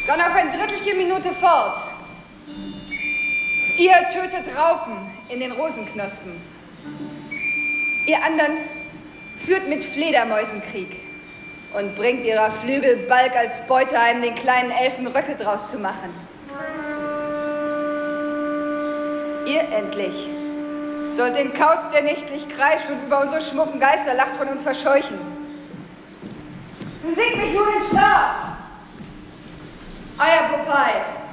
Dann auf ein Drittelchen Minute fort. Ihr tötet Raupen in den Rosenknospen. Ihr anderen führt mit Fledermäusen Krieg und bringt ihrer Flügel Balg als Beute heim, den kleinen Elfen Röcke draus zu machen. Ihr endlich sollt den Kauz, der nächtlich kreischt und über unsere schmucken Geister lacht, von uns verscheuchen. Singt mich nun in Schlaf, euer Popeye.